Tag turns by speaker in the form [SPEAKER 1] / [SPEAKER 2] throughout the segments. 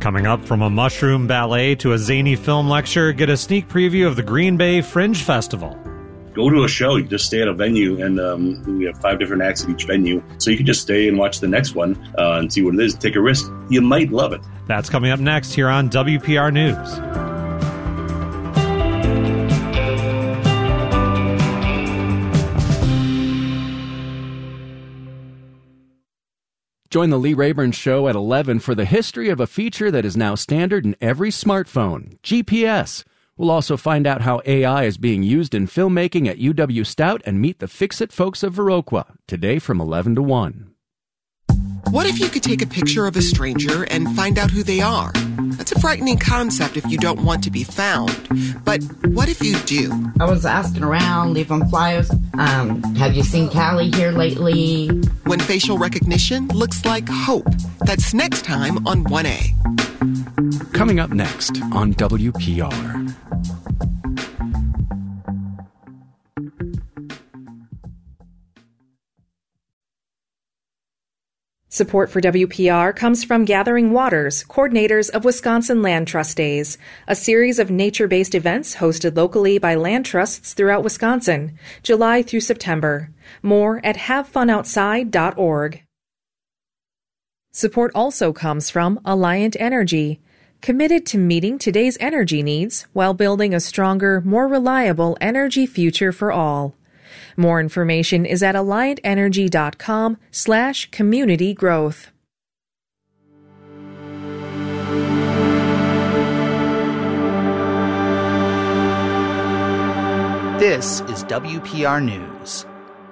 [SPEAKER 1] Coming up, from a mushroom ballet to a zany film lecture, get a sneak preview of the Green Bay Fringe Festival.
[SPEAKER 2] Go to a show, you just stay at a venue, and we have 5 different acts at each venue. So you can just stay and watch the next one and see what it is. Take a risk. You might love it.
[SPEAKER 1] That's coming up next here on WPR News.
[SPEAKER 3] Join the Lee Rayburn Show at 11 for the history of a feature that is now standard in every smartphone, GPS. We'll also find out how AI is being used in filmmaking at UW Stout and meet the Fix-It folks of Viroqua, today from 11 to 1.
[SPEAKER 4] What if you could take a picture of a stranger and find out who they are? That's a frightening concept if you don't want to be found. But what if you do?
[SPEAKER 5] I was asking around, leaving flyers. Have you seen Callie here lately?
[SPEAKER 4] When facial recognition looks like hope. That's next time on 1A.
[SPEAKER 3] Coming up next on WPR.
[SPEAKER 6] Support for WPR comes from Gathering Waters, coordinators of Wisconsin Land Trust Days, a series of nature-based events hosted locally by land trusts throughout Wisconsin, July through September. More at havefunoutside.org. Support also comes from Alliant Energy, committed to meeting today's energy needs while building a stronger, more reliable energy future for all. More information is at alliantenergy.com/community growth.
[SPEAKER 7] This is WPR News.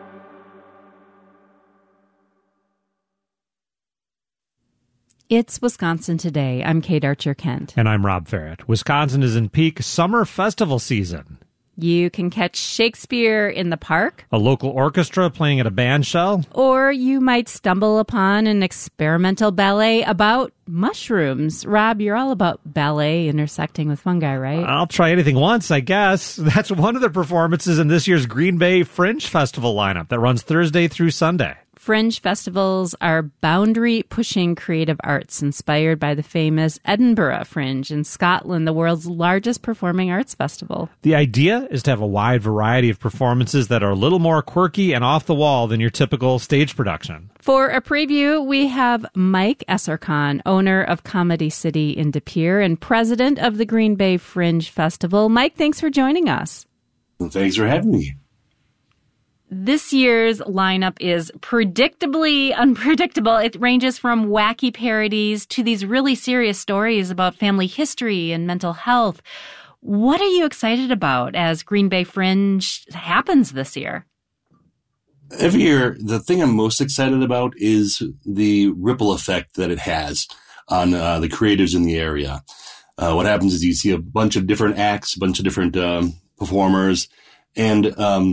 [SPEAKER 8] It's Wisconsin Today. I'm Kate Archer-Kent.
[SPEAKER 1] And I'm Rob Farrett. Wisconsin is in peak summer festival season.
[SPEAKER 8] You can catch Shakespeare in the park,
[SPEAKER 1] a local orchestra playing at a band shell,
[SPEAKER 8] or you might stumble upon an experimental ballet about mushrooms. Rob, you're all about ballet intersecting with fungi, right?
[SPEAKER 1] I'll try anything once, I guess. That's one of the performances in this year's Green Bay Fringe Festival lineup that runs Thursday through Sunday.
[SPEAKER 8] Fringe festivals are boundary-pushing creative arts inspired by the famous Edinburgh Fringe in Scotland, the world's largest performing arts festival.
[SPEAKER 1] The idea is to have a wide variety of performances that are a little more quirky and off the wall than your typical stage production.
[SPEAKER 8] For a preview, we have Mike Essercon, owner of Comedy City in De Pere and president of the Green Bay Fringe Festival. Mike, thanks for joining us.
[SPEAKER 2] Well, thanks for having me.
[SPEAKER 8] This year's lineup is predictably unpredictable. It ranges from wacky parodies to these really serious stories about family history and mental health. What are you excited about as Green Bay Fringe happens this year?
[SPEAKER 2] Every year, the thing I'm most excited about is the ripple effect that it has on the creatives in the area. What happens is you see a bunch of different acts, a bunch of different performers, and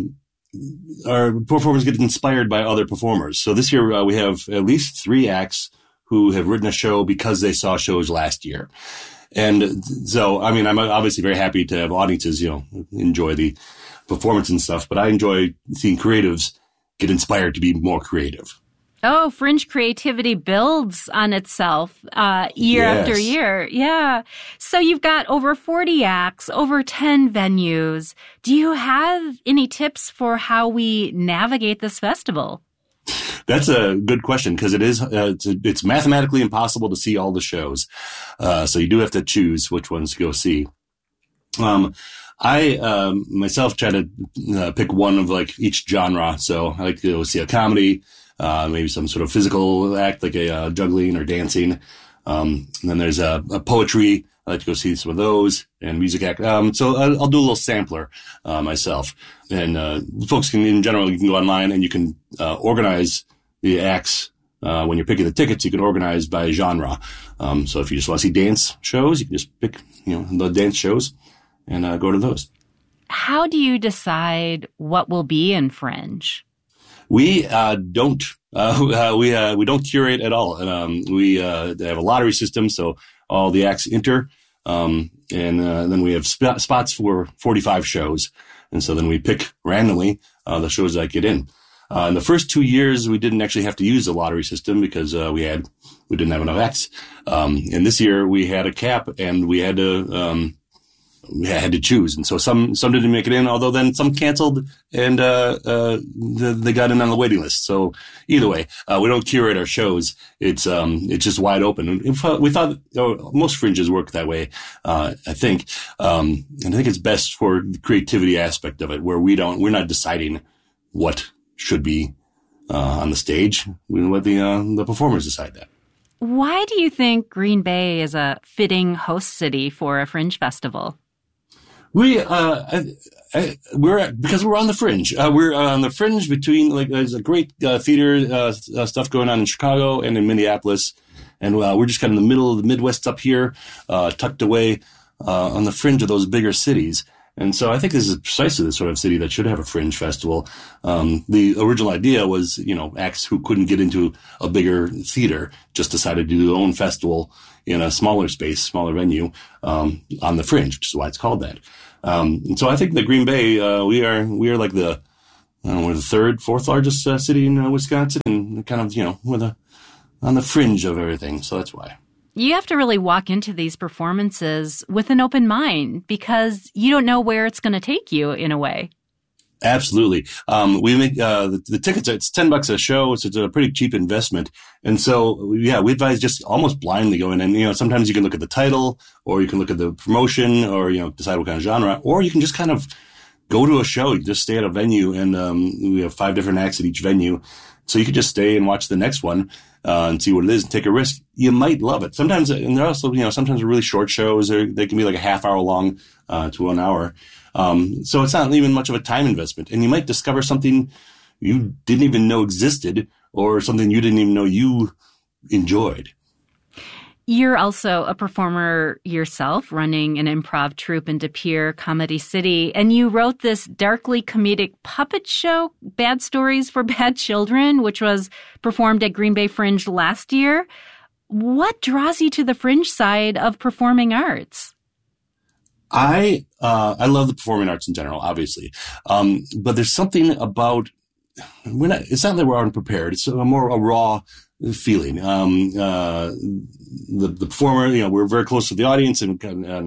[SPEAKER 2] our performers get inspired by other performers. So this year we have at least 3 acts who have written a show because they saw shows last year. And so, I mean, I'm obviously very happy to have audiences, enjoy the performance and stuff, but I enjoy seeing creatives get inspired to be more creative.
[SPEAKER 8] Oh, Fringe creativity builds on itself year after year. Yeah. So you've got over 40 acts, over 10 venues. Do you have any tips for how we navigate this festival?
[SPEAKER 2] That's a good question because it's mathematically impossible to see all the shows. So you do have to choose which ones to go see. I myself try to pick one of like each genre. So I like to go see a comedy, maybe some sort of physical act like a juggling or dancing. And then there's a poetry. I like to go see some of those and music act. So I'll do a little sampler myself. And folks can, in general, you can go online and you can organize the acts. When you're picking the tickets, you can organize by genre. So if you just want to see dance shows, you can just pick the dance shows and go to those.
[SPEAKER 8] How do you decide what will be in Fringe?
[SPEAKER 2] We don't. We don't curate at all. We have a lottery system, so all the acts enter, and then we have spots for 45 shows, and so then we pick randomly the shows that get in. In the first 2 years, we didn't actually have to use the lottery system because we didn't have enough acts. And this year we had a cap, and we had to choose. And so some didn't make it in, although then some canceled, and they got in on the waiting list. So either way, we don't curate our shows. It's just wide open. And we thought most fringes work that way, I think. And I think it's best for the creativity aspect of it, where we're not deciding what should be on the stage. We let the performers decide that.
[SPEAKER 8] Why do you think Green Bay is a fitting host city for a fringe festival?
[SPEAKER 2] Because we're on the fringe. We're on the fringe between, there's a great theater stuff going on in Chicago and in Minneapolis, and we're just kind of in the middle of the Midwest up here, tucked away on the fringe of those bigger cities. And so I think this is precisely the sort of city that should have a fringe festival. The original idea was, acts who couldn't get into a bigger theater just decided to do their own festival in a smaller space, smaller venue, on the fringe, which is why it's called that. And so I think that Green Bay, we are like we're the third, fourth largest city in Wisconsin, and kind of, we're on the fringe of everything. So that's why.
[SPEAKER 8] You have to really walk into these performances with an open mind, because you don't know where it's going to take you in a way.
[SPEAKER 2] Absolutely. We make, the tickets, it's $10 a show. So it's a pretty cheap investment. And so, we advise just almost blindly going in. Sometimes you can look at the title, or you can look at the promotion, or, decide what kind of genre, or you can just kind of go to a show. You just stay at a venue, and, we have 5 different acts at each venue. So you could just stay and watch the next one, and see what it is and take a risk. You might love it. Sometimes, and they're also, sometimes really short shows. They can be like a half hour long, to an hour. So it's not even much of a time investment, and you might discover something you didn't even know existed, or something you didn't even know you enjoyed.
[SPEAKER 8] You're also a performer yourself, running an improv troupe in De Pere, Comedy City, and you wrote this darkly comedic puppet show, Bad Stories for Bad Children, which was performed at Green Bay Fringe last year. What draws you to the fringe side of performing arts?
[SPEAKER 2] I love the performing arts in general, obviously. But there's something about, it's not that we're unprepared. It's more a raw feeling. The performer, we're very close to the audience, and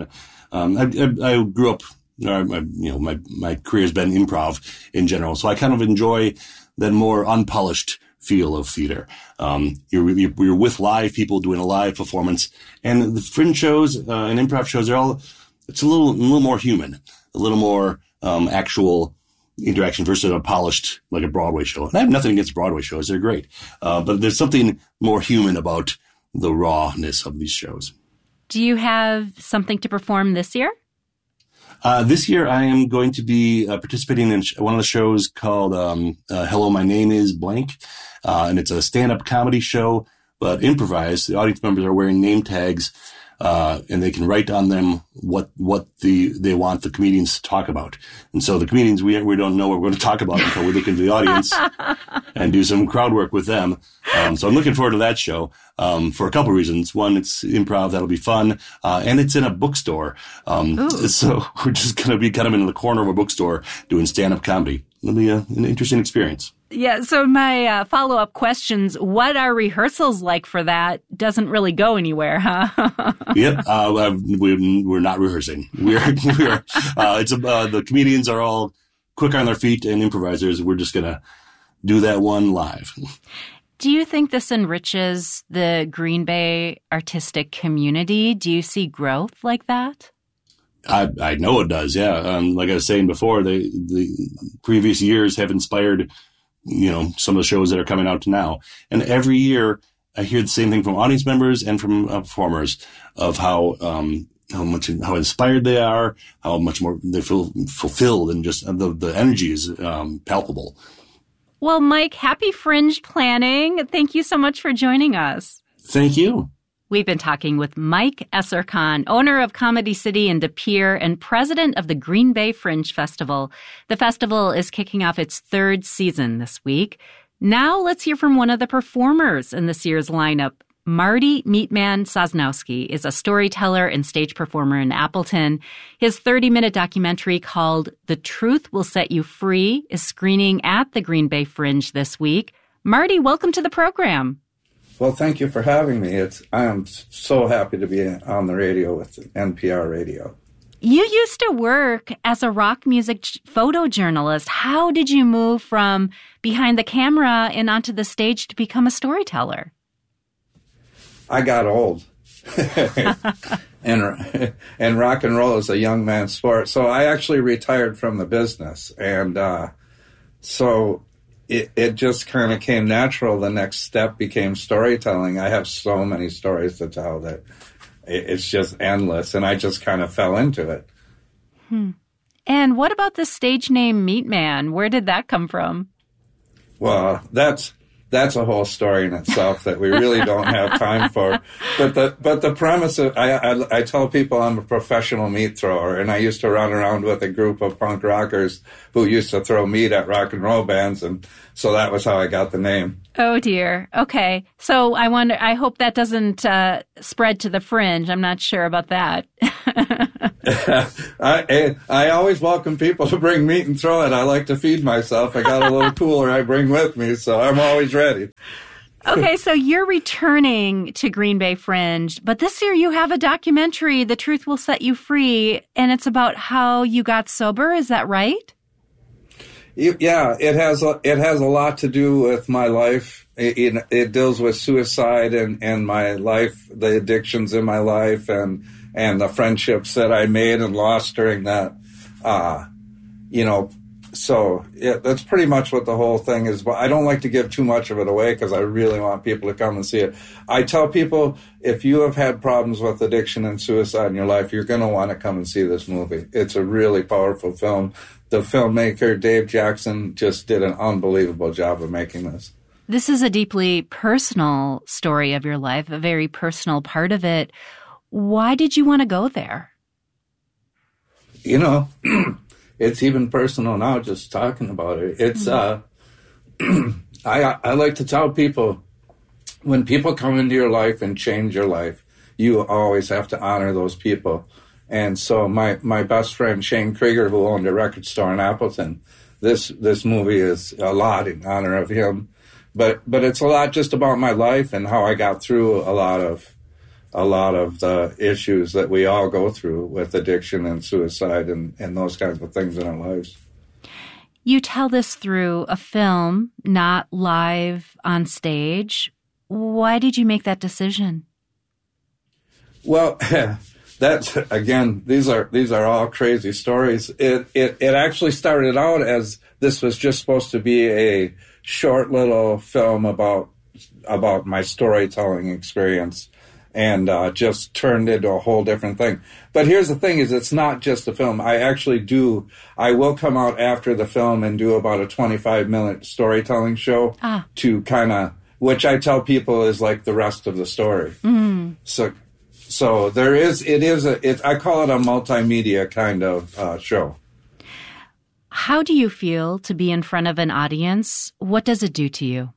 [SPEAKER 2] I grew up, my career has been improv in general. So I kind of enjoy that more unpolished feel of theater. You're with live people doing a live performance, and the fringe shows, and improv shows it's a little more human, a little more, actual interaction versus a polished, like a Broadway show. And I have nothing against Broadway shows. They're great. But there's something more human about the rawness of these shows.
[SPEAKER 8] Do you have something to perform this year?
[SPEAKER 2] This year I am going to be participating in one of the shows called Hello, My Name is Blank. And it's a stand-up comedy show, but improvised. The audience members are wearing name tags, and they can write on them what they want the comedians to talk about. And so the comedians, we don't know what we're going to talk about until we look into the audience and do some crowd work with them. So I'm looking forward to that show, for a couple of reasons. One, it's improv. That'll be fun. And it's in a bookstore. So we're just going to be kind of in the corner of a bookstore doing stand-up comedy. It'll be an interesting experience.
[SPEAKER 8] Yeah, so my follow-up questions, what are rehearsals like for that? Doesn't really go anywhere, huh?
[SPEAKER 2] Yep, we're not rehearsing. The comedians are all quick on their feet and improvisers. We're just going to do that one live.
[SPEAKER 8] Do you think this enriches the Green Bay artistic community? Do you see growth like that?
[SPEAKER 2] I know it does, yeah. Like I was saying before, the previous years have inspired, some of the shows that are coming out now. And every year I hear the same thing from audience members and from performers of how inspired they are, how much more they feel fulfilled, and just the energy is palpable.
[SPEAKER 8] Well, Mike, happy fringe planning. Thank you so much for joining us.
[SPEAKER 2] Thank you.
[SPEAKER 8] We've been talking with Mike Esserkan, owner of Comedy City in De Pere and president of the Green Bay Fringe Festival. The festival is kicking off its 3rd season this week. Now let's hear from one of the performers in this year's lineup, Marty Meatman Sosnowski is a storyteller and stage performer in Appleton. His 30-minute documentary called The Truth Will Set You Free is screening at the Green Bay Fringe this week. Marty, welcome to the program.
[SPEAKER 9] Well, thank you for having me. I am so happy to be on the radio with NPR Radio.
[SPEAKER 8] You used to work as a rock music photojournalist. How did you move from behind the camera and onto the stage to become a storyteller?
[SPEAKER 9] I got old. and rock and roll is a young man's sport. So I actually retired from the business. And so it just kind of came natural. The next step became storytelling. I have so many stories to tell that it's just endless. And I just kind of fell into it.
[SPEAKER 8] And what about the stage name Meatman? Where did that come from?
[SPEAKER 9] Well, that's a whole story in itself that we really don't have time for. But the premise of I tell people I'm a professional meat thrower, and I used to run around with a group of punk rockers who used to throw meat at rock and roll bands, and so that was how I got the name.
[SPEAKER 8] Oh dear. Okay. So I hope that doesn't spread to the Fringe. I'm not sure about that.
[SPEAKER 9] I always welcome people to bring meat and throw it. I like to feed myself. I got a little cooler I bring with me, so I'm always ready.
[SPEAKER 8] Okay, so you're returning to Green Bay Fringe, but this year you have a documentary, The Truth Will Set You Free, and it's about how you got sober. Is that right?
[SPEAKER 9] Yeah, it has a lot to do with my life. It deals with suicide and my life, the addictions in my life, and the friendships that I made and lost during that. So that's pretty much what the whole thing is. But I don't like to give too much of it away because I really want people to come and see it. I tell people, if you have had problems with addiction and suicide in your life, you're going to want to come and see this movie. It's a really powerful film. The filmmaker, Dave Jackson, just did an unbelievable job of making this.
[SPEAKER 8] This is a deeply personal story of your life, a very personal part of it. Why did you want to go there?
[SPEAKER 9] It's even personal now just talking about it. It's I like to tell people, when people come into your life and change your life, you always have to honor those people. And so my best friend Shane Krieger, who owned a record store in Appleton, this movie is a lot in honor of him. But it's a lot just about my life and how I got through a lot of the issues that we all go through with addiction and suicide and those kinds of things in our lives.
[SPEAKER 8] You tell this through a film, not live on stage. Why did you make that decision? Well,
[SPEAKER 9] that's, again, these are all crazy stories. It actually started out as this was just supposed to be a short little film about my storytelling experience. And just turned into a whole different thing. But here's the thing: is it's not just a film. I will come out after the film and do about a 25-minute storytelling show to kind of, which I tell people is like the rest of the story. Mm. So there is. I call it a multimedia kind of show.
[SPEAKER 8] How do you feel to be in front of an audience? What does it do to you?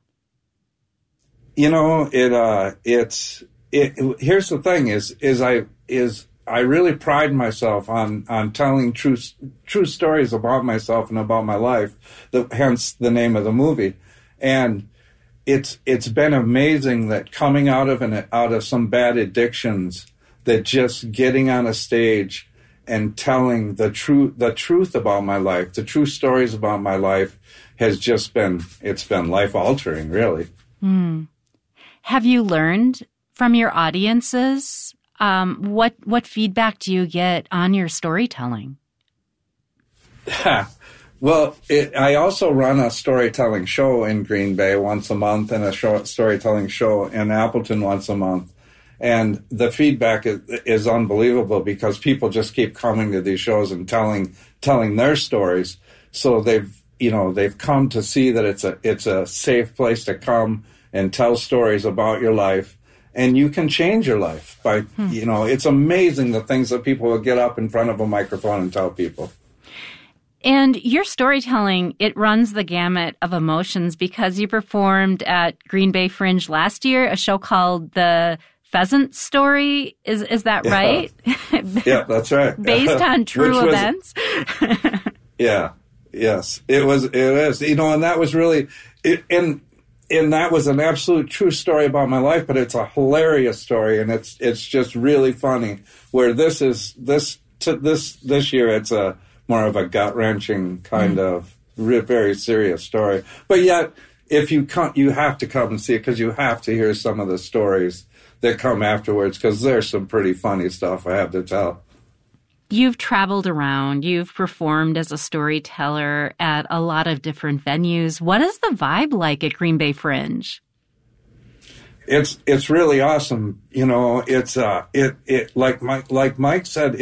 [SPEAKER 9] Here's the thing: I really pride myself on telling true stories about myself and about my life. Hence the name of the movie, and it's been amazing that coming out of some bad addictions, that just getting on a stage and telling the truth about my life, the true stories about my life, has just been life altering, really.
[SPEAKER 8] Mm. Have you learned from your audiences? What feedback do you get on your storytelling?
[SPEAKER 9] Well, I also run a storytelling show in Green Bay once a month and a storytelling show in Appleton once a month. And the feedback is unbelievable because people just keep coming to these shows and telling their stories. So they've come to see that it's a safe place to come and tell stories about your life. And you can change your life by, it's amazing the things that people will get up in front of a microphone and tell people.
[SPEAKER 8] And your storytelling, it runs the gamut of emotions because you performed at Green Bay Fringe last year, a show called The Pheasant Story. Is that right?
[SPEAKER 9] Yeah, that's right.
[SPEAKER 8] Based on true events?
[SPEAKER 9] Yeah. Yes. It is. And that was really and that was an absolute true story about my life, but it's a hilarious story, and it's just really funny. Where this year it's a more of a gut-wrenching kind of very serious story. But yet, if you come, you have to come and see it because you have to hear some of the stories that come afterwards because there's some pretty funny stuff I have to tell.
[SPEAKER 8] You've traveled around. You've performed as a storyteller at a lot of different venues. What is the vibe like at Green Bay Fringe?
[SPEAKER 9] It's really awesome. It's like Mike said,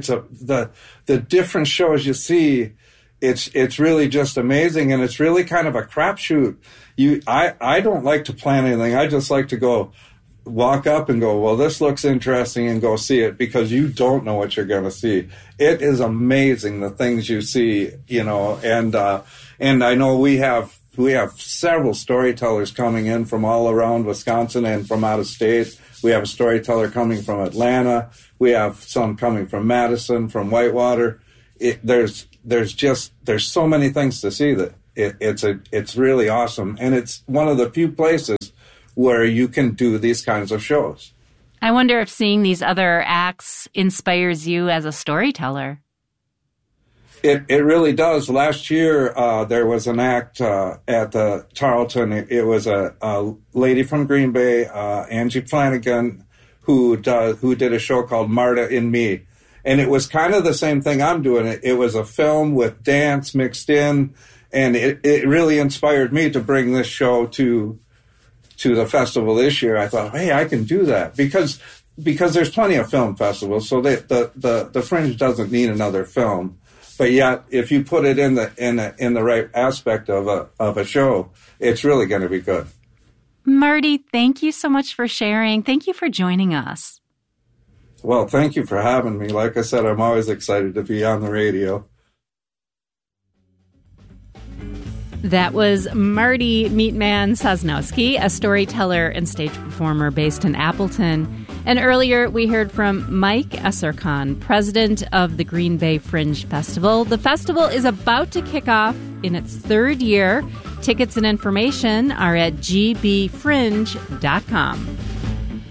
[SPEAKER 9] the different shows you see, it's really just amazing, and it's really kind of a crapshoot. I don't like to plan anything. I just like to go walk up and go, well, this looks interesting, and go see it because you don't know what you're going to see. It is amazing the things you see, and I know we have several storytellers coming in from all around Wisconsin and from out of state. We have a storyteller coming from Atlanta. We have some coming from Madison, from Whitewater. There's so many things to see that it's really awesome, and it's one of the few places where you can do these kinds of shows.
[SPEAKER 8] I wonder if seeing these other acts inspires you as a storyteller.
[SPEAKER 9] It really does. Last year, there was an act at the Tarleton. It was a lady from Green Bay, Angie Flanagan, who did a show called Marta and Me. And it was kind of the same thing I'm doing. It was a film with dance mixed in, and it really inspired me to bring this show to the festival this year. I thought, hey, I can do that because there's plenty of film festivals, so the Fringe doesn't need another film. But yet, if you put it in the right aspect of a show, it's really going to be good.
[SPEAKER 8] Marty, thank you so much for sharing. Thank you for joining us.
[SPEAKER 9] Well, thank you for having me. Like I said, I'm always excited to be on the radio.
[SPEAKER 8] That was Marty Meatman Sosnowski, a storyteller and stage performer based in Appleton. And earlier we heard from Mike Esserkan, president of the Green Bay Fringe Festival. The festival is about to kick off in its third year. Tickets and information are at gbfringe.com.